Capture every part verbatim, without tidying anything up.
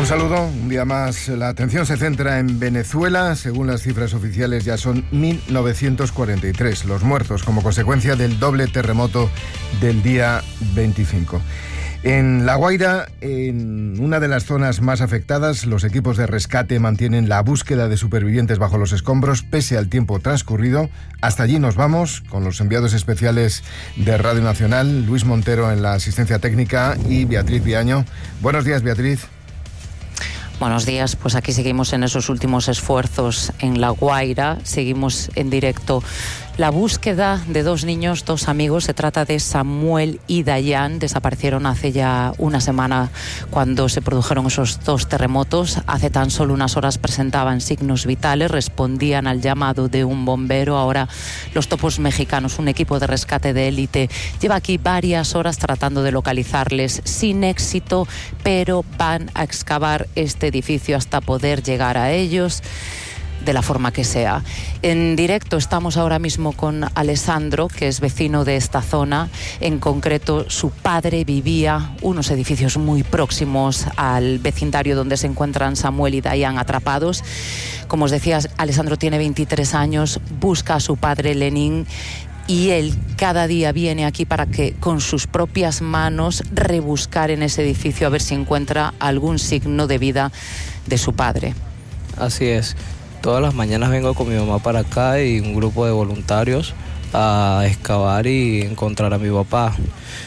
Un saludo, un día más. La atención se centra en Venezuela. Según las cifras oficiales, ya son mil novecientos cuarenta y tres los muertos como consecuencia del doble terremoto del día veinticinco. En La Guaira, en una de las zonas más afectadas, los equipos de rescate mantienen la búsqueda de supervivientes bajo los escombros pese al tiempo transcurrido. Hasta allí nos vamos con los enviados especiales de Radio Nacional, Luis Montero en la asistencia técnica y Beatriz Viaño. Buenos días, Beatriz. Buenos días, pues aquí seguimos en esos últimos esfuerzos en La Guaira, seguimos en directo la búsqueda de dos niños, dos amigos. Se trata de Samuel y Dayan, desaparecieron hace ya una semana cuando se produjeron esos dos terremotos. Hace tan solo unas horas presentaban signos vitales, respondían al llamado de un bombero. Ahora los topos mexicanos, un equipo de rescate de élite, lleva aquí varias horas tratando de localizarles sin éxito, pero van a excavar este edificio hasta poder llegar a ellos de la forma que sea. En directo estamos ahora mismo con Alessandro, que es vecino de esta zona. En concreto, su padre vivía unos edificios muy próximos al vecindario donde se encuentran Samuel y Dayan atrapados. Como os decía, Alessandro tiene veintitrés años, busca a su padre Lenín, y él cada día viene aquí para que con sus propias manos rebuscar en ese edificio a ver si encuentra algún signo de vida de su padre. Así es. Todas las mañanas vengo con mi mamá para acá y un grupo de voluntarios a excavar y encontrar a mi papá.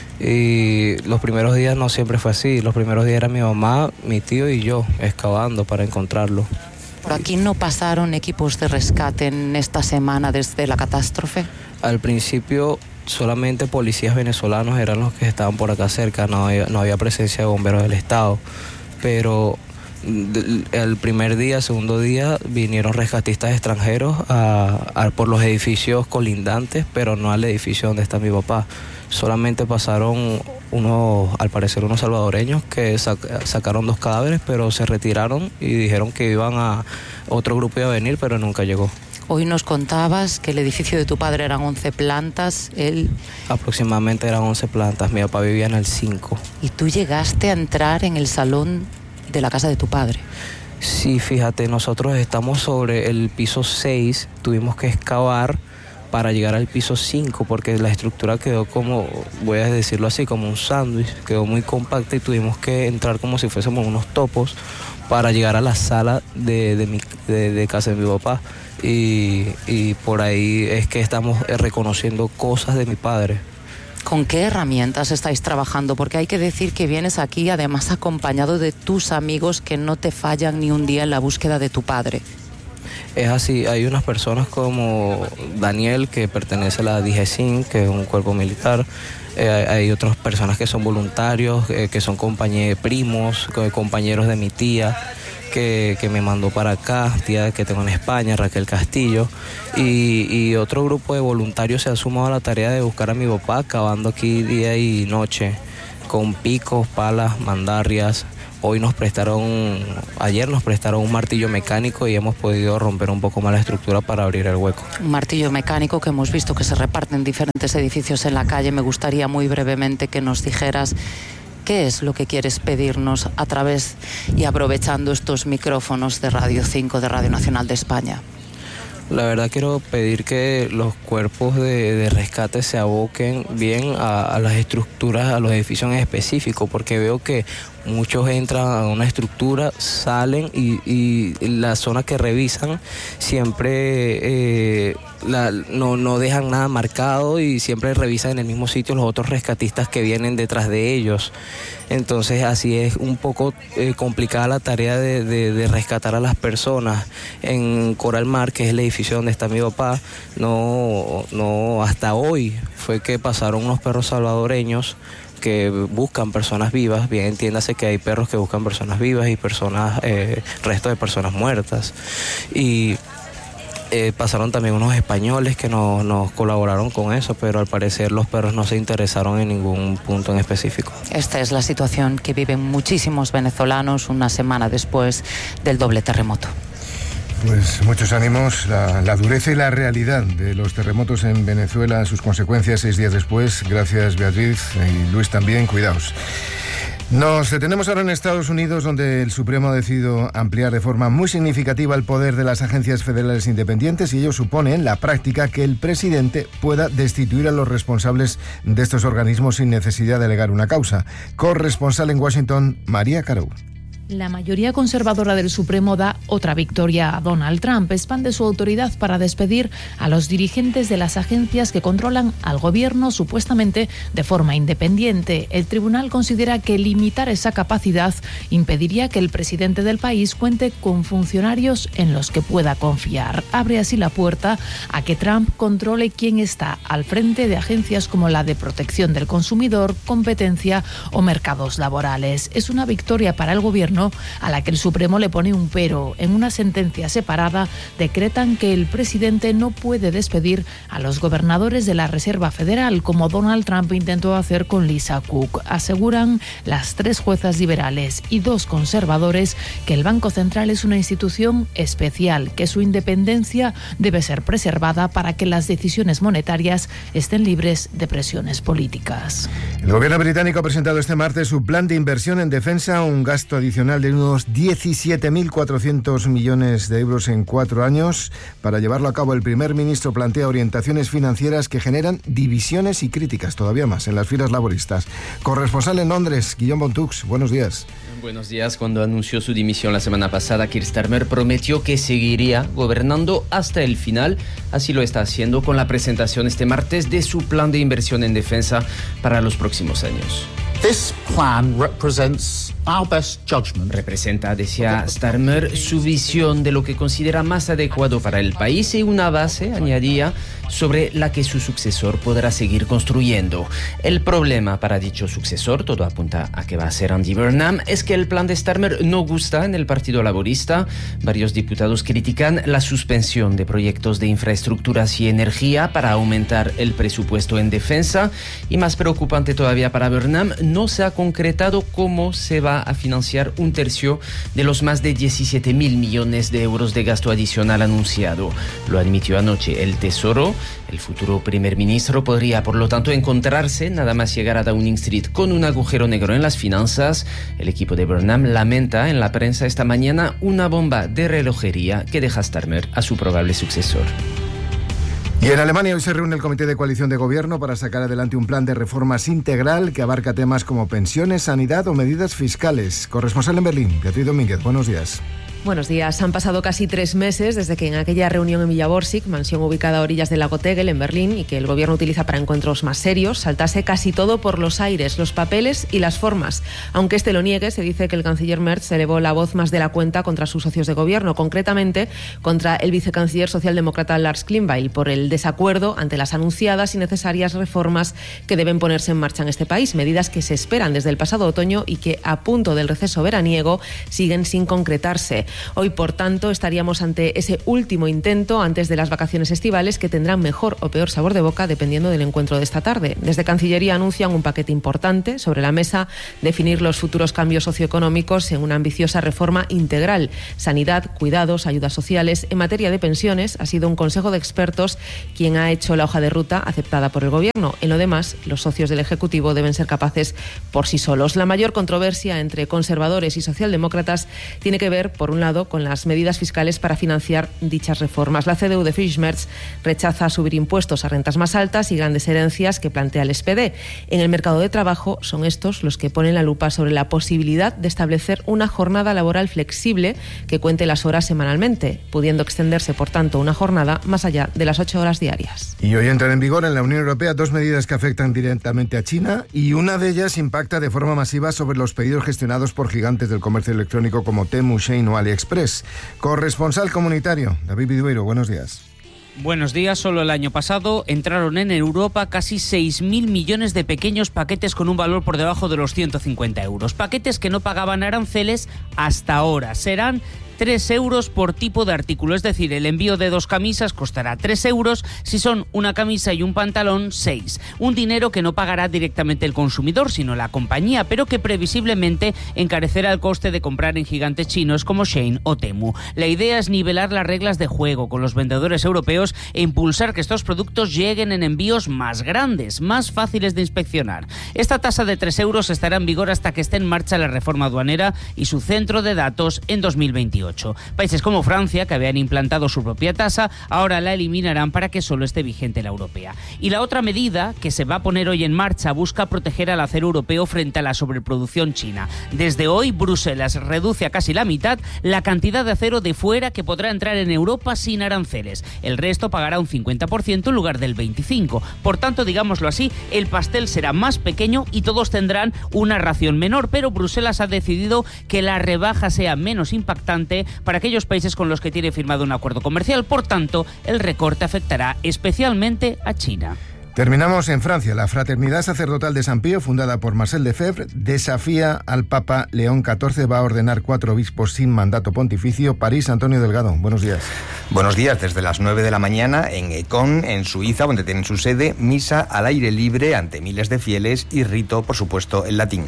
Y los primeros días no siempre fue así. Los primeros días era mi mamá, mi tío y yo excavando para encontrarlo. ¿Por aquí no pasaron equipos de rescate en esta semana desde la catástrofe? Al principio solamente policías venezolanos eran los que estaban por acá cerca, no había, no había presencia de bomberos del estado, pero el primer día, segundo día, vinieron rescatistas extranjeros a, a, por los edificios colindantes, pero no al edificio donde está mi papá. Solamente pasaron unos, al parecer unos salvadoreños que sac- sacaron dos cadáveres, pero se retiraron y dijeron que iban a otro grupo iba a venir, pero nunca llegó. Hoy nos contabas que el edificio de tu padre eran once plantas, él... Aproximadamente eran once plantas, mi papá vivía en el cinco. ¿Y tú llegaste a entrar en el salón de la casa de tu padre? Sí, fíjate, nosotros estamos sobre el piso seis, tuvimos que excavar para llegar al piso cinco porque la estructura quedó como, voy a decirlo así, como un sándwich, quedó muy compacta y tuvimos que entrar como si fuésemos unos topos para llegar a la sala de, de, mi, de, de casa de mi papá. Y, y por ahí es que estamos reconociendo cosas de mi padre. ¿Con qué herramientas estáis trabajando? Porque hay que decir que vienes aquí además acompañado de tus amigos que no te fallan ni un día en la búsqueda de tu padre. Es así, hay unas personas como Daniel, que pertenece a la D G C I N, que es un cuerpo militar. Eh, hay otras personas que son voluntarios, eh, que son compañeros, primos, compañeros de mi tía, que, que me mandó para acá, tía que tengo en España, Raquel Castillo, y, y otro grupo de voluntarios se ha sumado a la tarea de buscar a mi papá, cavando aquí día y noche, con picos, palas, mandarrias. Hoy nos prestaron, ayer nos prestaron un martillo mecánico y hemos podido romper un poco más la estructura para abrir el hueco. Un martillo mecánico que hemos visto que se reparte en diferentes edificios en la calle. Me gustaría muy brevemente que nos dijeras qué es lo que quieres pedirnos a través y aprovechando estos micrófonos de Radio cinco, de Radio Nacional de España. La verdad quiero pedir que los cuerpos de, de rescate se aboquen bien a, a las estructuras, a los edificios en específico, porque veo que muchos entran a una estructura, salen y, y la zona que revisan siempre eh, la, no, no dejan nada marcado y siempre revisan en el mismo sitio los otros rescatistas que vienen detrás de ellos. Entonces así es un poco eh, complicada la tarea de, de, de rescatar a las personas. En Coral Mar, que es el edificio donde está mi papá, no, no hasta hoy fue que pasaron unos perros salvadoreños que buscan personas vivas. Bien, entiéndase que hay perros que buscan personas vivas y personas, eh, restos de personas muertas. Y eh, pasaron también unos españoles que nos, nos colaboraron con eso, pero al parecer los perros no se interesaron en ningún punto en específico. Esta es la situación que viven muchísimos venezolanos una semana después del doble terremoto. Pues muchos ánimos. La, la dureza y la realidad de los terremotos en Venezuela, sus consecuencias seis días después. Gracias, Beatriz, y Luis también. Cuidaos. Nos detenemos ahora en Estados Unidos, donde el Supremo ha decidido ampliar de forma muy significativa el poder de las agencias federales independientes, y ello supone en la práctica que el presidente pueda destituir a los responsables de estos organismos sin necesidad de alegar una causa. Corresponsal en Washington, María Carou. La mayoría conservadora del Supremo da otra victoria a Donald Trump. Expande su autoridad para despedir a los dirigentes de las agencias que controlan al gobierno supuestamente de forma independiente. El tribunal considera que limitar esa capacidad impediría que el presidente del país cuente con funcionarios en los que pueda confiar. Abre así la puerta a que Trump controle quién está al frente de agencias como la de protección del consumidor, competencia o mercados laborales. Es una victoria para el gobierno a la que el Supremo le pone un pero. En una sentencia separada decretan que el presidente no puede despedir a los gobernadores de la Reserva Federal, como Donald Trump intentó hacer con Lisa Cook. Aseguran las tres juezas liberales y dos conservadores que el Banco Central es una institución especial, que su independencia debe ser preservada para que las decisiones monetarias estén libres de presiones políticas. El gobierno británico ha presentado este martes su plan de inversión en defensa, un gasto adicional de unos diecisiete mil cuatrocientos millones de euros en cuatro años. Para llevarlo a cabo, el primer ministro plantea orientaciones financieras que generan divisiones y críticas todavía más en las filas laboristas. Corresponsal en Londres, Guillaume Bontux, buenos días. Buenos días. Cuando anunció su dimisión la semana pasada, Keir Starmer prometió que seguiría gobernando hasta el final. Así lo está haciendo con la presentación este martes de su plan de inversión en defensa para los próximos años. This plan represents our best judgment. Representa, decía Starmer, su visión de lo que considera más adecuado para el país y una base, añadía, sobre la que su sucesor podrá seguir construyendo. El problema para dicho sucesor, todo apunta a que va a ser Andy Burnham, es que el plan de Starmer no gusta en el Partido Laborista. Varios diputados critican la suspensión de proyectos de infraestructuras y energía para aumentar el presupuesto en defensa. Y más preocupante todavía para Burnham, no se ha concretado cómo se va a financiar un tercio de los más de diecisiete mil millones de euros de gasto adicional anunciado. Lo admitió anoche el Tesoro. El futuro primer ministro podría, por lo tanto, encontrarse nada más llegar a Downing Street con un agujero negro en las finanzas. El equipo de Burnham lamenta en la prensa esta mañana una bomba de relojería que deja Starmer a su probable sucesor. Y en Alemania hoy se reúne el Comité de Coalición de Gobierno para sacar adelante un plan de reformas integral que abarca temas como pensiones, sanidad o medidas fiscales. Corresponsal en Berlín, Beatriz Domínguez, buenos días. Buenos días. Han pasado casi tres meses desde que en aquella reunión en Villa Borsig, mansión ubicada a orillas del lago Tegel, en Berlín, y que el gobierno utiliza para encuentros más serios, saltase casi todo por los aires, los papeles y las formas. Aunque este lo niegue, se dice que el canciller Merz elevó la voz más de la cuenta contra sus socios de gobierno, concretamente contra el vicecanciller socialdemócrata Lars Klingbeil, por el desacuerdo ante las anunciadas y necesarias reformas que deben ponerse en marcha en este país, medidas que se esperan desde el pasado otoño y que, a punto del receso veraniego, siguen sin concretarse. Hoy, por tanto, estaríamos ante ese último intento antes de las vacaciones estivales que tendrán mejor o peor sabor de boca dependiendo del encuentro de esta tarde. Desde Cancillería anuncian un paquete importante sobre la mesa, definir los futuros cambios socioeconómicos en una ambiciosa reforma integral. Sanidad, cuidados, ayudas sociales. En materia de pensiones, ha sido un consejo de expertos quien ha hecho la hoja de ruta aceptada por el gobierno. En lo demás, los socios del Ejecutivo deben ser capaces por sí solos. La mayor controversia entre conservadores y socialdemócratas tiene que ver, por un lado, con las medidas fiscales para financiar dichas reformas. La C D U de Friedrich Merz rechaza subir impuestos a rentas más altas y grandes herencias que plantea el S P D. En el mercado de trabajo son estos los que ponen la lupa sobre la posibilidad de establecer una jornada laboral flexible que cuente las horas semanalmente, pudiendo extenderse, por tanto, una jornada más allá de las ocho horas diarias. Y hoy entran en vigor en la Unión Europea dos medidas que afectan directamente a China, y una de ellas impacta de forma masiva sobre los pedidos gestionados por gigantes del comercio electrónico como Temu, Shein o AliExpress. Corresponsal comunitario, David Vidueiro, buenos días. Buenos días. Solo el año pasado entraron en Europa casi seis mil millones de pequeños paquetes con un valor por debajo de los ciento cincuenta euros. Paquetes que no pagaban aranceles hasta ahora. Serán tres euros por tipo de artículo. Es decir, el envío de dos camisas costará tres euros, si son una camisa y un pantalón, seis. Un dinero que no pagará directamente el consumidor, sino la compañía, pero que previsiblemente encarecerá el coste de comprar en gigantes chinos como Shein o Temu. La idea es nivelar las reglas de juego con los vendedores europeos e impulsar que estos productos lleguen en envíos más grandes, más fáciles de inspeccionar. Esta tasa de tres euros estará en vigor hasta que esté en marcha la reforma aduanera y su centro de datos en dos mil veintiocho. Países como Francia, que habían implantado su propia tasa, ahora la eliminarán para que solo esté vigente la europea. Y la otra medida, que se va a poner hoy en marcha, busca proteger al acero europeo frente a la sobreproducción china. Desde hoy, Bruselas reduce a casi la mitad la cantidad de acero de fuera que podrá entrar en Europa sin aranceles. El resto pagará un cincuenta por ciento en lugar del veinticinco por ciento. Por tanto, digámoslo así, el pastel será más pequeño y todos tendrán una ración menor, pero Bruselas ha decidido que la rebaja sea menos impactante para aquellos países con los que tiene firmado un acuerdo comercial. Por tanto, el recorte afectará especialmente a China. Terminamos en Francia. La Fraternidad Sacerdotal de San Pío, fundada por Marcel Lefebvre, desafía al Papa León catorce. Va a ordenar cuatro obispos sin mandato pontificio. París, Antonio Delgado, buenos días. Buenos días. Desde las nueve de la mañana en Écon, en Suiza, donde tienen su sede, misa al aire libre ante miles de fieles y rito, por supuesto, en latín.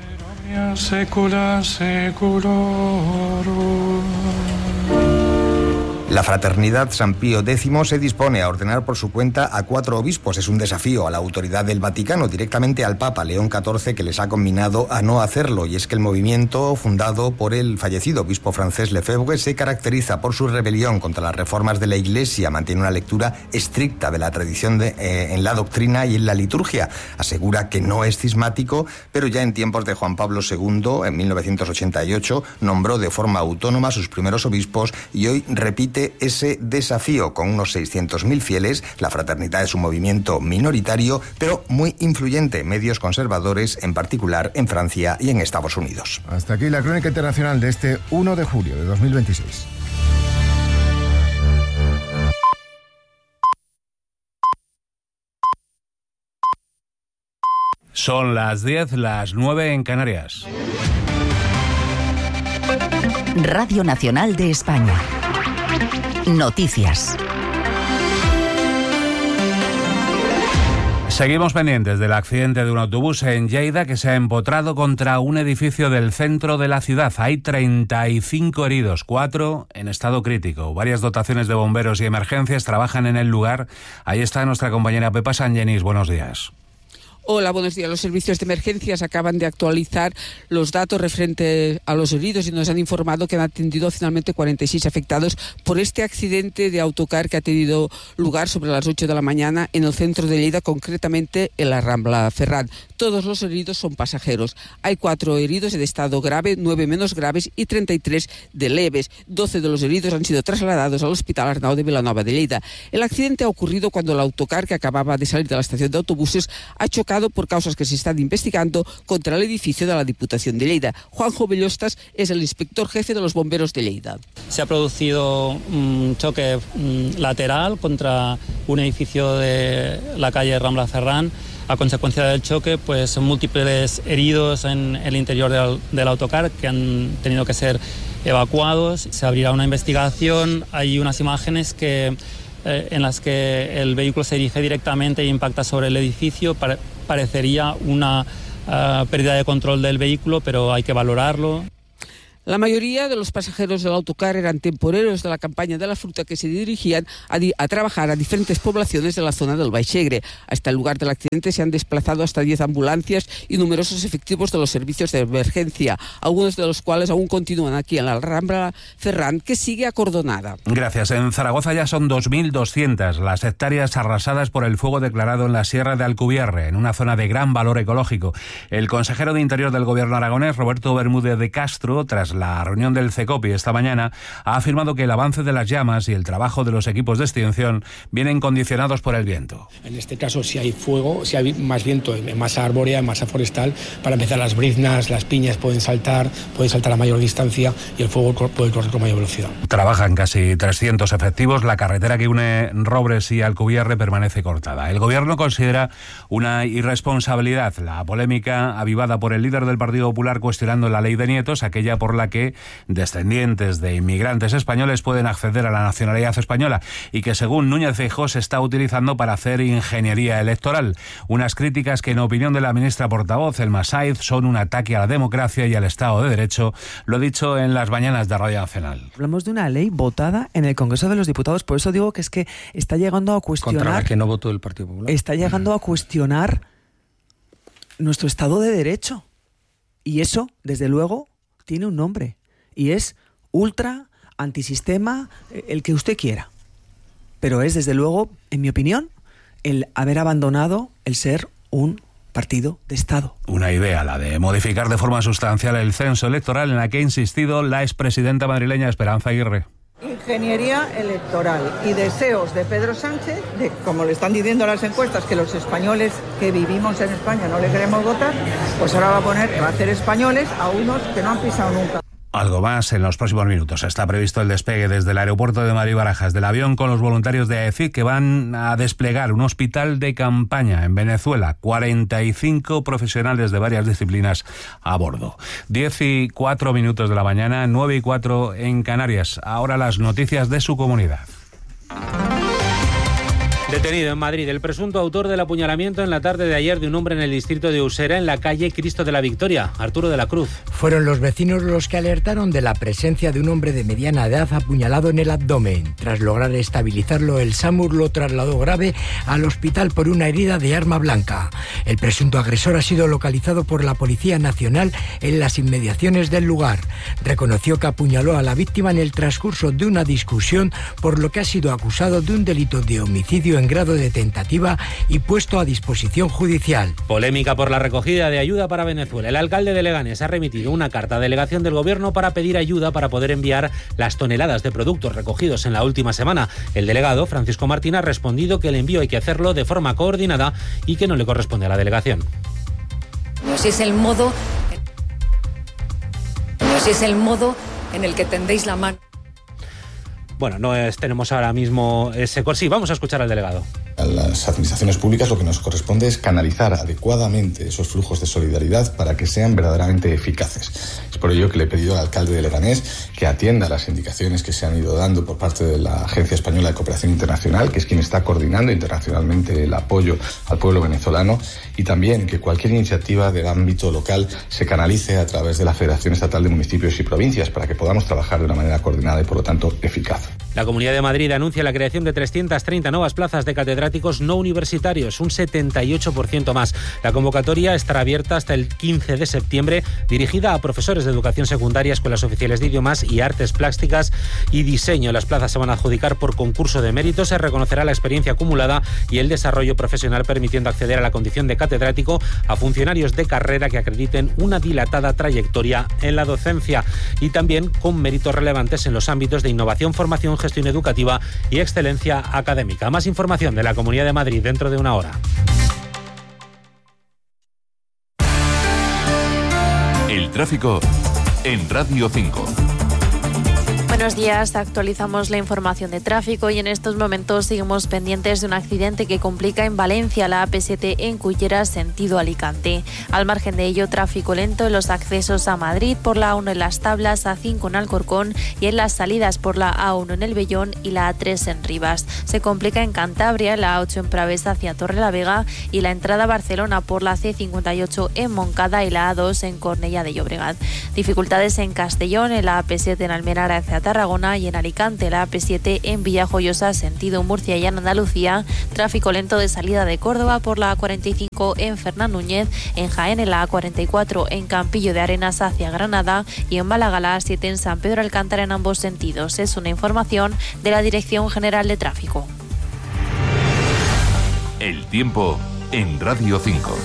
La Fraternidad San Pío X se dispone a ordenar por su cuenta a cuatro obispos. Es un desafío a la autoridad del Vaticano, directamente al Papa León catorce, que les ha combinado a no hacerlo. Y es que el movimiento, fundado por el fallecido obispo francés Lefebvre, se caracteriza por su rebelión contra las reformas de la Iglesia. Mantiene una lectura estricta de la tradición de, eh, en la doctrina y en la liturgia. Asegura que no es cismático, pero ya en tiempos de Juan Pablo segundo, en mil novecientos ochenta y ocho, nombró de forma autónoma a sus primeros obispos y hoy repite ese desafío con unos seiscientos mil fieles. La fraternidad es un movimiento minoritario, pero muy influyente en medios conservadores, en particular en Francia y en Estados Unidos. Hasta aquí la crónica internacional de este uno de julio de dos mil veintiséis. Son las diez, las nueve en Canarias. Radio Nacional de España. Noticias. Seguimos pendientes del accidente de un autobús en Lleida que se ha empotrado contra un edificio del centro de la ciudad. Hay treinta y cinco heridos, cuatro en estado crítico. Varias dotaciones de bomberos y emergencias trabajan en el lugar. Ahí está nuestra compañera Pepa Sangenis. Buenos días. Hola, buenos días. Los servicios de emergencias acaban de actualizar los datos referentes a los heridos y nos han informado que han atendido finalmente cuarenta y seis afectados por este accidente de autocar que ha tenido lugar sobre las ocho de la mañana en el centro de Lleida, concretamente en la Rambla Ferran. Todos los heridos son pasajeros. Hay cuatro heridos de estado grave, nueve menos graves y treinta y tres de leves. doce de los heridos han sido trasladados al Hospital Arnau de Vilanova de Lleida. El accidente ha ocurrido cuando el autocar que acababa de salir de la estación de autobuses ha chocado por causas que se están investigando contra el edificio de la Diputación de Lleida. Juanjo Bellostas es el inspector jefe de los bomberos de Lleida. Se ha producido un choque lateral contra un edificio de la calle Rambla Ferran. A consecuencia del choque, pues son múltiples heridos en el interior del, del autocar que han tenido que ser evacuados. Se abrirá una investigación. Hay unas imágenes que eh, en las que el vehículo se dirige directamente e impacta sobre el edificio. Pare, parecería una uh, pérdida de control del vehículo, pero hay que valorarlo. La mayoría de los pasajeros del autocar eran temporeros de la campaña de la fruta que se dirigían a, di a trabajar a diferentes poblaciones de la zona del Baixegre. Hasta el lugar del accidente se han desplazado hasta diez ambulancias y numerosos efectivos de los servicios de emergencia, algunos de los cuales aún continúan aquí en la Rambla Ferran, que sigue acordonada. Gracias. En Zaragoza ya son dos mil doscientas las hectáreas arrasadas por el fuego declarado en la Sierra de Alcubierre, en una zona de gran valor ecológico. El consejero de Interior del Gobierno aragonés, Roberto Bermúdez de Castro, tras la reunión del CECOPI esta mañana, ha afirmado que el avance de las llamas y el trabajo de los equipos de extinción vienen condicionados por el viento. En este caso, si hay fuego, si hay más viento en masa arbórea, en masa forestal, para empezar las briznas, las piñas pueden saltar, pueden saltar a mayor distancia y el fuego puede correr con mayor velocidad. Trabajan casi trescientos efectivos. La carretera que une Robres y Alcubierre permanece cortada. El Gobierno considera una irresponsabilidad la polémica avivada por el líder del Partido Popular cuestionando la ley de nietos, aquella por la la que descendientes de inmigrantes españoles pueden acceder a la nacionalidad española y que, según Núñez Feijóo, se está utilizando para hacer ingeniería electoral. Unas críticas que, en opinión de la ministra portavoz, Elma Saiz, son un ataque a la democracia y al Estado de Derecho. Lo ha dicho en las mañanas de Radio Nacional. Hablamos de una ley votada en el Congreso de los Diputados, por eso digo que es que está llegando a cuestionar... Contra la que no votó el Partido Popular. Está llegando a cuestionar nuestro Estado de Derecho. Y eso, desde luego, tiene un nombre. Y es ultra, antisistema, el que usted quiera. Pero es, desde luego, en mi opinión, el haber abandonado el ser un partido de Estado. Una idea, la de modificar de forma sustancial el censo electoral, en la que ha insistido la expresidenta madrileña Esperanza Aguirre. Ingeniería electoral y deseos de Pedro Sánchez, de, como le están diciendo las encuestas, que los españoles que vivimos en España no le queremos votar, pues ahora va a poner, va a hacer españoles a unos que no han pisado nunca. Algo más en los próximos minutos. Está previsto el despegue desde el aeropuerto de Madrid-Barajas del avión con los voluntarios de AECID, que van a desplegar un hospital de campaña en Venezuela. cuarenta y cinco profesionales de varias disciplinas a bordo. diez y cuatro minutos de la mañana, nueve y cuatro en Canarias. Ahora las noticias de su comunidad. Detenido en Madrid el presunto autor del apuñalamiento en la tarde de ayer de un hombre en el distrito de Usera, en la calle Cristo de la Victoria, Arturo de la Cruz. Fueron los vecinos los que alertaron de la presencia de un hombre de mediana edad apuñalado en el abdomen. Tras lograr estabilizarlo, el SAMUR lo trasladó grave al hospital por una herida de arma blanca. El presunto agresor ha sido localizado por la Policía Nacional en las inmediaciones del lugar. Reconoció que apuñaló a la víctima en el transcurso de una discusión, por lo que ha sido acusado de un delito de homicidio en grado de tentativa y puesto a disposición judicial. Polémica por la recogida de ayuda para Venezuela. El alcalde de Leganés ha remitido una carta a delegación del gobierno para pedir ayuda para poder enviar las toneladas de productos recogidos en la última semana. El delegado, Francisco Martín, ha respondido que el envío hay que hacerlo de forma coordinada y que no le corresponde a la delegación. No sé si es el modo, no sé si es el modo en el que tendéis la mano. Bueno, no es, tenemos ahora mismo ese... Sí, vamos a escuchar al delegado. A las administraciones públicas lo que nos corresponde es canalizar adecuadamente esos flujos de solidaridad para que sean verdaderamente eficaces. Es por ello que le he pedido al alcalde de Leganés que atienda las indicaciones que se han ido dando por parte de la Agencia Española de Cooperación Internacional, que es quien está coordinando internacionalmente el apoyo al pueblo venezolano, y también que cualquier iniciativa del ámbito local se canalice a través de la Federación Estatal de Municipios y Provincias para que podamos trabajar de una manera coordinada y, por lo tanto, eficaz. La Comunidad de Madrid anuncia la creación de trescientas treinta nuevas plazas de catedráticos no universitarios, un setenta y ocho por ciento más. La convocatoria estará abierta hasta el quince de septiembre, dirigida a profesores de educación secundaria, escuelas oficiales de idiomas y artes plásticas y diseño. Las plazas se van a adjudicar por concurso de mérito, se reconocerá la experiencia acumulada y el desarrollo profesional, permitiendo acceder a la condición de catedrático a funcionarios de carrera que acrediten una dilatada trayectoria en la docencia y también con méritos relevantes en los ámbitos de innovación, formación, gestión educativa y excelencia académica. Más información de la Comunidad de Madrid dentro de una hora. El tráfico en Radio cinco. Buenos días, actualizamos la información de tráfico y en estos momentos seguimos pendientes de un accidente que complica en Valencia la A P siete en Cullera, sentido Alicante. Al margen de ello, tráfico lento en los accesos a Madrid por la A uno en Las Tablas, A cinco en Alcorcón y en las salidas por la A uno en El Vellón y la A tres en Rivas. Se complica en Cantabria, la A ocho en Pravesa hacia Torrelavega y la entrada a Barcelona por la C cincuenta y ocho en Moncada y la A dos en Cornellá de Llobregat. Dificultades en Castellón, en la A P siete en Almenara hacia Tarragona y en Alicante, la A P siete en Villajoyosa, sentido Murcia y en Andalucía. Tráfico lento de salida de Córdoba por la A cuarenta y cinco en Fernán Núñez, en Jaén en la A cuarenta y cuatro en Campillo de Arenas hacia Granada y en Málaga la A siete en San Pedro Alcántara en ambos sentidos. Es una información de la Dirección General de Tráfico. El tiempo en Radio cinco.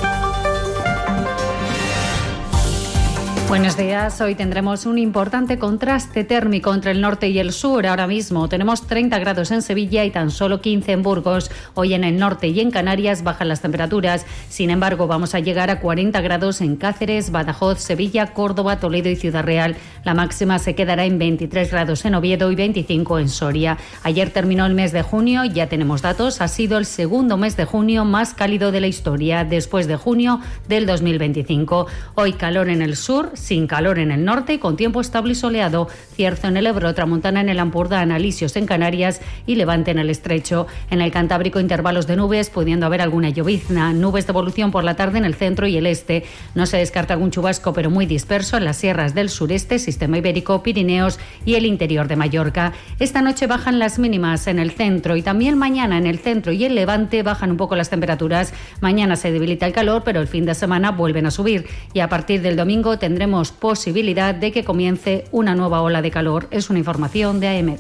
Buenos días. Hoy tendremos un importante contraste térmico entre el norte y el sur. Ahora mismo tenemos treinta grados en Sevilla y tan solo quince en Burgos. Hoy en el norte y en Canarias bajan las temperaturas. Sin embargo, vamos a llegar a cuarenta grados en Cáceres, Badajoz, Sevilla, Córdoba, Toledo y Ciudad Real. La máxima se quedará en veintitrés grados en Oviedo y veinticinco en Soria. Ayer terminó el mes de junio, ya tenemos datos. Ha sido el segundo mes de junio más cálido de la historia, después de junio del dos mil veinticinco. Hoy calor en el sur, sin calor en el norte y con tiempo estable y soleado. Cierzo en el Ebro, Tramontana en el Ampurdán, Alisios en Canarias y Levante en el Estrecho. En el Cantábrico, intervalos de nubes, pudiendo haber alguna llovizna. Nubes de evolución por la tarde en el centro y el este. No se descarta algún chubasco, pero muy disperso en las sierras del sureste, Sistema Ibérico, Pirineos y el interior de Mallorca. Esta noche bajan las mínimas en el centro y también mañana en el centro y el Levante bajan un poco las temperaturas. Mañana se debilita el calor, pero el fin de semana vuelven a subir y a partir del domingo tendremos posibilidad de que comience una nueva ola de calor. Es una información de AEMET.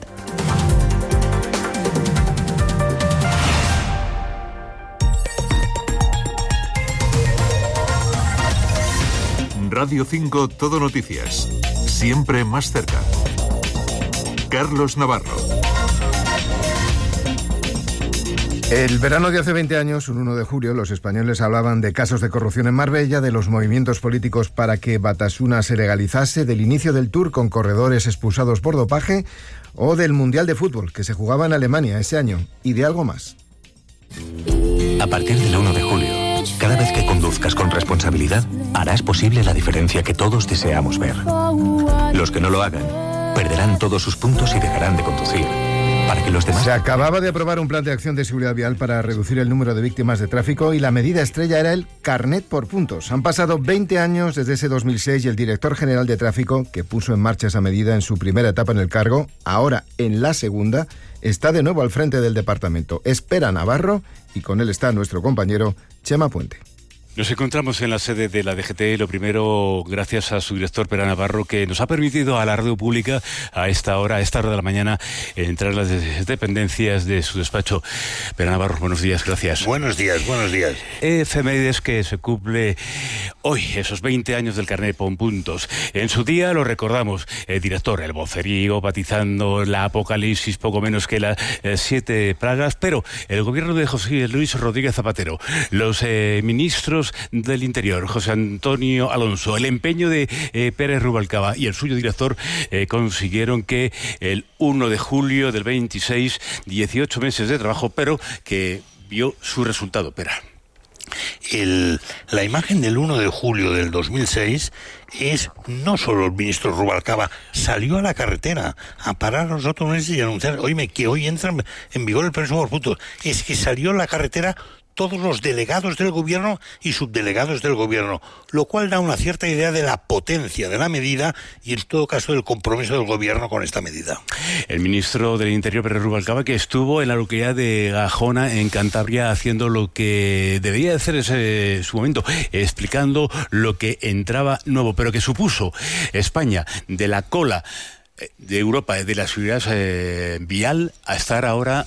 Radio cinco Todo Noticias. Siempre más cerca. Carlos Navarro. El verano de hace veinte años, un uno de julio, los españoles hablaban de casos de corrupción en Marbella, de los movimientos políticos para que Batasuna se legalizase, del inicio del Tour con corredores expulsados por dopaje o del Mundial de Fútbol que se jugaba en Alemania ese año y de algo más. A partir del uno de julio, cada vez que conduzcas con responsabilidad, harás posible la diferencia que todos deseamos ver. Los que no lo hagan, perderán todos sus puntos y dejarán de conducir. Para que los demás... Se acababa de aprobar un plan de acción de seguridad vial para reducir el número de víctimas de tráfico y la medida estrella era el carnet por puntos. Han pasado veinte años desde ese dos mil seis y el director general de tráfico, que puso en marcha esa medida en su primera etapa en el cargo, ahora en la segunda, está de nuevo al frente del departamento. Espera Navarro y con él está nuestro compañero Chema Puente. Nos encontramos en la sede de la D G T, lo primero gracias a su director Pera Navarro, que nos ha permitido a la radio pública a esta hora, a esta hora de la mañana, entrar a las dependencias de su despacho. Pera Navarro, buenos días, gracias. Buenos días, buenos días. Efemérides que se cumple hoy, esos veinte años del carnet con puntos. En su día lo recordamos, el director, el vocerío, batizando la apocalipsis, poco menos que las eh, siete plagas, pero el gobierno de José Luis Rodríguez Zapatero, los eh, ministros del Interior, José Antonio Alonso, el empeño de eh, Pérez Rubalcaba y el suyo director eh, consiguieron que el uno de julio del veintiséis, dieciocho meses de trabajo, pero que vio su resultado, Pera. El, la imagen del uno de julio del dos mil seis es no solo el ministro Rubalcaba salió a la carretera a parar los otros meses y anunciar, oíme, que hoy entra en vigor el permiso por puntos, es que salió a la carretera todos los delegados del gobierno y subdelegados del gobierno, lo cual da una cierta idea de la potencia de la medida y en todo caso del compromiso del gobierno con esta medida. El ministro del Interior, Pérez Rubalcaba, que estuvo en la localidad de Gajona, en Cantabria, haciendo lo que debería hacer en su momento, explicando lo que entraba nuevo, pero que supuso España de la cola de Europa, de la seguridad eh, vial, a estar ahora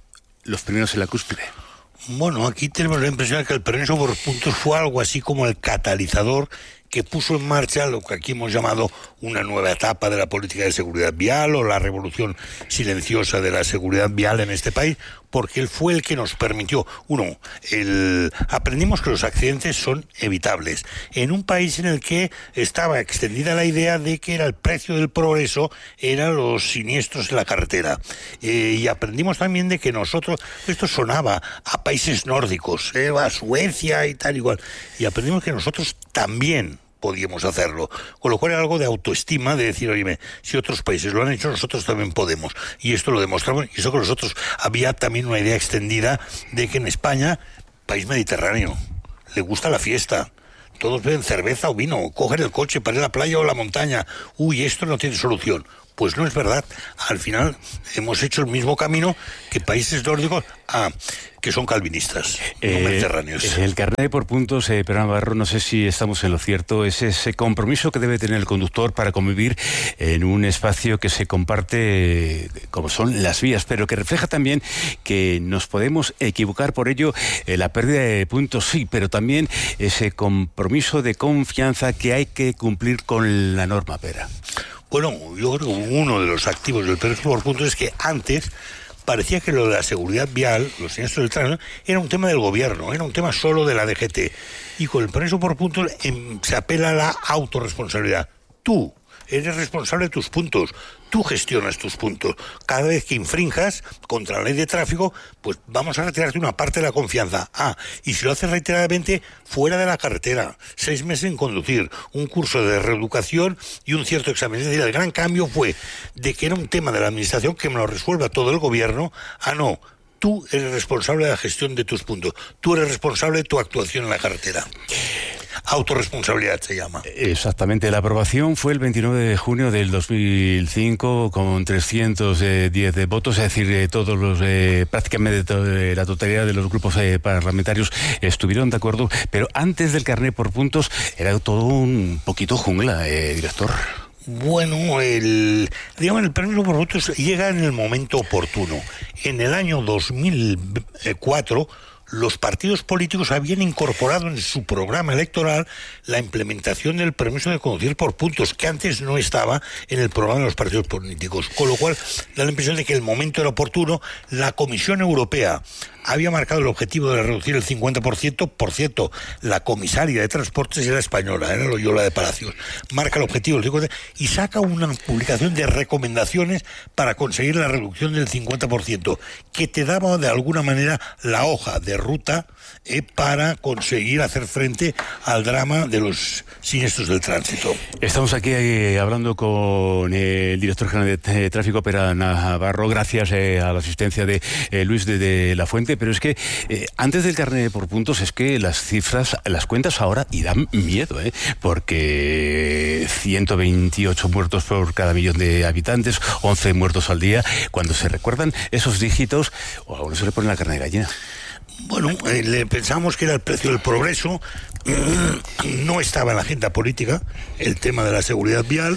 los primeros en la cúspide. Bueno, aquí tenemos la impresión de que el permiso por puntos fue algo así como el catalizador que puso en marcha lo que aquí hemos llamado una nueva etapa de la política de seguridad vial o la revolución silenciosa de la seguridad vial en este país, porque él fue el que nos permitió, uno, el, aprendimos que los accidentes son evitables, en un país en el que estaba extendida la idea de que era el precio del progreso, eran los siniestros en la carretera, eh, y aprendimos también de que nosotros, esto sonaba a países nórdicos, eh, a Suecia y tal igual, y aprendimos que nosotros también podíamos hacerlo, con lo cual era algo de autoestima, de decir, oye, si otros países lo han hecho, nosotros también podemos, y esto lo demostramos, y eso que nosotros había también una idea extendida de que en España, país mediterráneo, le gusta la fiesta, todos beben cerveza o vino, cogen el coche para ir a la playa o a la montaña, uy, esto no tiene solución. Pues no es verdad. Al final hemos hecho el mismo camino que países nórdicos ah, que son calvinistas, eh, no mediterráneos. El carnet por puntos, eh, Pera Navarro, no sé si estamos en lo cierto, es ese compromiso que debe tener el conductor para convivir en un espacio que se comparte, como son las vías, pero que refleja también que nos podemos equivocar, por ello eh, la pérdida de puntos sí, pero también ese compromiso de confianza que hay que cumplir con la norma, Pera. Bueno, yo creo que uno de los activos del permiso por puntos es que antes parecía que lo de la seguridad vial, los siniestros del tránsito, era un tema del gobierno, era un tema solo de la D G T. Y con el permiso por puntos eh, se apela a la autorresponsabilidad. Tú eres responsable de tus puntos, tú gestionas tus puntos. Cada vez que infrinjas contra la ley de tráfico, pues vamos a retirarte una parte de la confianza. Ah, y si lo haces reiteradamente, fuera de la carretera, seis meses en conducir, un curso de reeducación y un cierto examen. Es decir, el gran cambio fue de que era un tema de la administración que me lo resuelva todo el gobierno, a no, tú eres responsable de la gestión de tus puntos, tú eres responsable de tu actuación en la carretera. Autorresponsabilidad se llama. Exactamente, la aprobación fue el veintinueve de junio del dos mil cinco con trescientos diez de votos, es decir, eh, todos los, eh, prácticamente to eh, la totalidad de los grupos eh, parlamentarios estuvieron de acuerdo, pero antes del carné por puntos era todo un poquito jungla, eh, director. Bueno, el, digamos, el permiso por votos llega en el momento oportuno. En el año dos mil cuatro, los partidos políticos habían incorporado en su programa electoral la implementación del permiso de conducir por puntos, que antes no estaba en el programa de los partidos políticos. Con lo cual, da la impresión de que el momento era oportuno. La Comisión Europea había marcado el objetivo de reducir el cincuenta por ciento. Por cierto, la comisaria de Transportes era española, era Loyola de Palacios. Marca el objetivo del cincuenta por ciento y saca una publicación de recomendaciones para conseguir la reducción del cincuenta por ciento, que te daba de alguna manera la hoja de ruta eh, para conseguir hacer frente al drama de los siniestros del tránsito. Estamos aquí eh, hablando con eh, el director general de eh, Tráfico, Pera Navarro, gracias eh, a la asistencia de eh, Luis de, de la Fuente. Pero es que eh, antes del carnet por puntos es que las cifras, las cuentas ahora y dan miedo, ¿eh? Porque ciento veintiocho muertos por cada millón de habitantes, once muertos al día. Cuando se recuerdan esos dígitos, o a uno se le pone la carne de gallina. Bueno, eh, le pensamos que era el precio del progreso, no estaba en la agenda política el tema de la seguridad vial.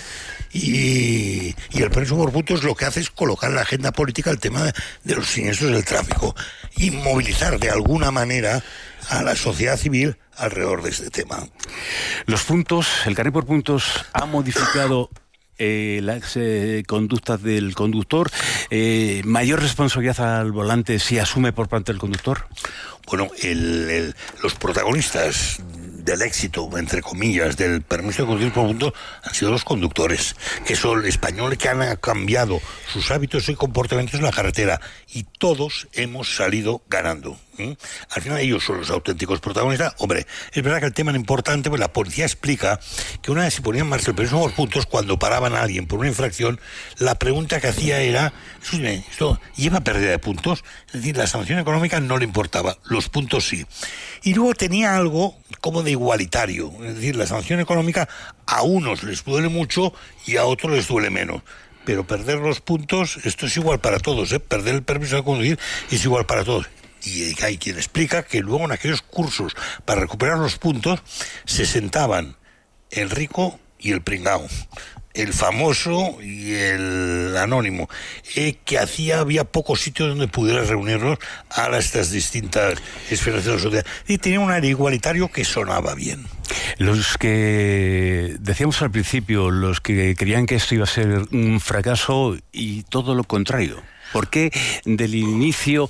Y, y el permiso por puntos lo que hace es colocar en la agenda política el tema de, de los siniestros del tráfico y movilizar de alguna manera a la sociedad civil alrededor de este tema. Los puntos, el carnet por puntos ha modificado eh, las eh, conductas del conductor. Eh, ¿Mayor responsabilidad al volante si asume por parte del conductor? Bueno, el, el, los protagonistas del éxito, entre comillas, del permiso de conducir por puntos han sido los conductores, que son españoles que han cambiado sus hábitos y comportamientos en la carretera, y todos hemos salido ganando. ¿Mm? Al final ellos son los auténticos protagonistas. Hombre, es verdad que el tema es importante, pues la policía explica que una vez se ponía en marcha el permiso por puntos, cuando paraban a alguien por una infracción, la pregunta que hacía era, ¿esto lleva pérdida de puntos? Es decir, la sanción económica no le importaba, los puntos sí. Y luego tenía algo como de igualitario, es decir, la sanción económica a unos les duele mucho y a otros les duele menos. Pero perder los puntos, esto es igual para todos, ¿eh? Perder el permiso de conducir es igual para todos. Y hay quien explica que luego en aquellos cursos para recuperar los puntos se sentaban el rico y el pringao, el famoso y el anónimo, eh, que hacía, había pocos sitios donde pudiera reunirlos a las, estas distintas esferas de la sociedad. Y tenía un aire igualitario que sonaba bien. Los que decíamos al principio, los que creían que esto iba a ser un fracaso y todo lo contrario. ¿Por qué del inicio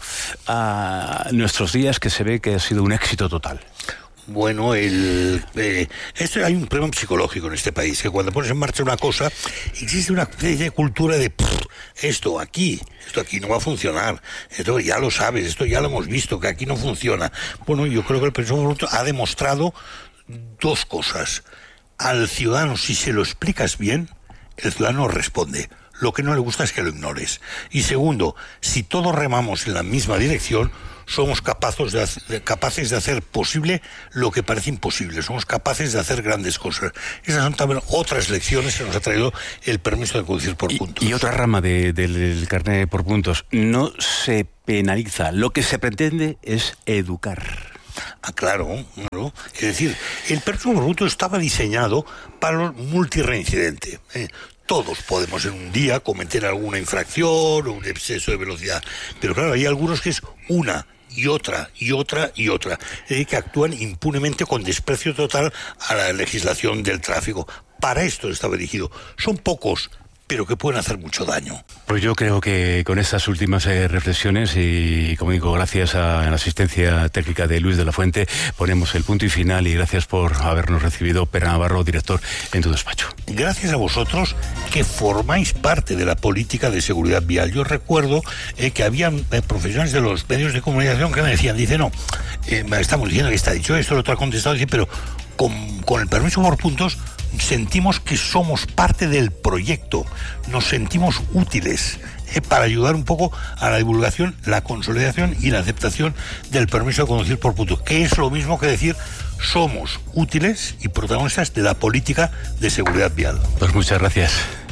a nuestros días que se ve que ha sido un éxito total? Bueno, el, eh, esto, hay un problema psicológico en este país, que cuando pones en marcha una cosa, existe una especie de cultura de pff, esto aquí, esto aquí no va a funcionar, esto ya lo sabes, esto ya lo hemos visto, que aquí no funciona. Bueno, yo creo que el permiso por puntos ha demostrado dos cosas. Al ciudadano, si se lo explicas bien, el ciudadano responde. Lo que no le gusta es que lo ignores. Y segundo, si todos remamos en la misma dirección, somos capaces de, hacer, capaces de hacer posible lo que parece imposible. Somos capaces de hacer grandes cosas. Esas son también otras lecciones que nos ha traído el permiso de conducir por puntos. Y, y otra rama de, de, del carnet por puntos. No se penaliza. Lo que se pretende es educar. Ah, claro, ¿no? Es decir, el permiso por puntos estaba diseñado para los multireincidentes. ¿eh? Todos podemos en un día cometer alguna infracción o un exceso de velocidad, pero claro, hay algunos que es una y otra y otra y otra, es decir, que actúan impunemente con desprecio total a la legislación del tráfico. Para esto estaba dirigido. Son pocos, pero que pueden hacer mucho daño. Pues yo creo que con estas últimas eh, reflexiones y, como digo, gracias a la asistencia técnica de Luis de la Fuente, ponemos el punto y final, y gracias por habernos recibido, Pere Navarro, director, en tu despacho. Gracias a vosotros que formáis parte de la política de seguridad vial. Yo recuerdo eh, que habían eh, profesionales de los medios de comunicación que me decían, dice, no, eh, estamos diciendo que está dicho esto, lo otro ha contestado, dice, pero con, con el permiso por puntos sentimos que somos parte del proyecto, nos sentimos útiles eh, para ayudar un poco a la divulgación, la consolidación y la aceptación del permiso de conducir por puntos, que es lo mismo que decir somos útiles y protagonistas de la política de seguridad vial. Pues muchas gracias.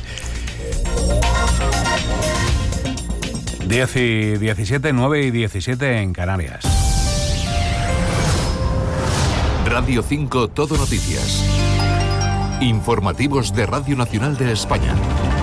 diez y diecisiete, nueve y diecisiete en Canarias. Radio cinco Todo Noticias. Informativos de Radio Nacional de España.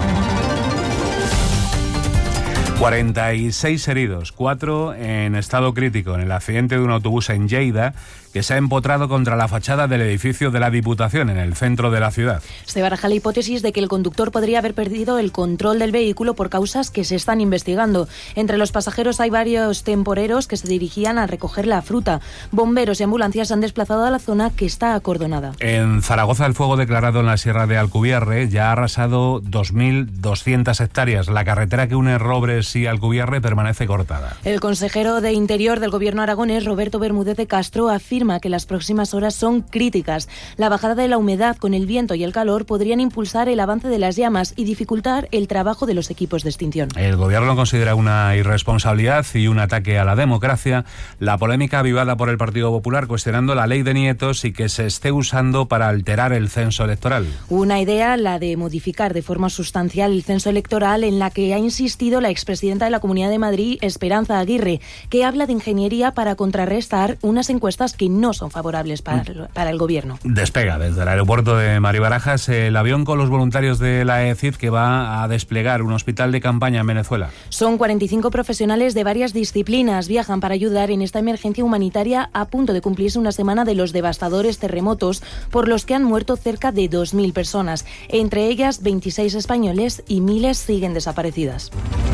cuarenta y seis heridos, cuatro en estado crítico en el accidente de un autobús en Lleida que se ha empotrado contra la fachada del edificio de la Diputación en el centro de la ciudad. Se baraja la hipótesis de que el conductor podría haber perdido el control del vehículo por causas que se están investigando. Entre los pasajeros hay varios temporeros que se dirigían a recoger la fruta. Bomberos y ambulancias se han desplazado a la zona, que está acordonada. En Zaragoza, el fuego declarado en la Sierra de Alcubierre ya ha arrasado dos mil doscientas hectáreas. La carretera que une Robres y Alcubierre permanece cortada. El consejero de Interior del Gobierno aragonés, Roberto Bermúdez de Castro, afirma que las próximas horas son críticas. La bajada de la humedad con el viento y el calor podrían impulsar el avance de las llamas y dificultar el trabajo de los equipos de extinción. El Gobierno considera una irresponsabilidad y un ataque a la democracia la polémica avivada por el Partido Popular cuestionando la ley de nietos y que se esté usando para alterar el censo electoral. Una idea, la de modificar de forma sustancial el censo electoral, en la que ha insistido la expresidenta de la Comunidad de Madrid, Esperanza Aguirre, que habla de ingeniería para contrarrestar unas encuestas que no son favorables para, para el Gobierno. Despega desde el aeropuerto de Maribarajas el avión con los voluntarios de la E C I D que va a desplegar un hospital de campaña en Venezuela. Son cuarenta y cinco profesionales de varias disciplinas. Viajan para ayudar en esta emergencia humanitaria a punto de cumplirse una semana de los devastadores terremotos por los que han muerto cerca de dos mil personas. Entre ellas, veintiséis españoles, y miles siguen desaparecidas.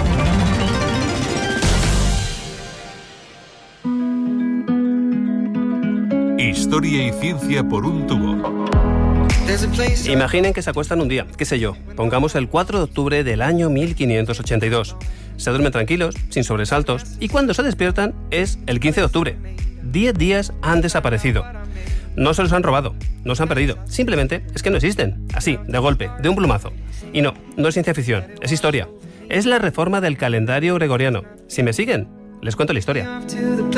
Historia y ciencia por un tubo. Imaginen que se acuestan un día, qué sé yo, pongamos el cuatro de octubre del año mil quinientos ochenta y dos. Se duermen tranquilos, sin sobresaltos, y cuando se despiertan es el quince de octubre. Diez días han desaparecido. No se los han robado, no se han perdido, simplemente es que no existen, así, de golpe, de un plumazo. Y no, no es ciencia ficción, es historia. Es la reforma del calendario gregoriano. Si me siguen, les cuento la historia.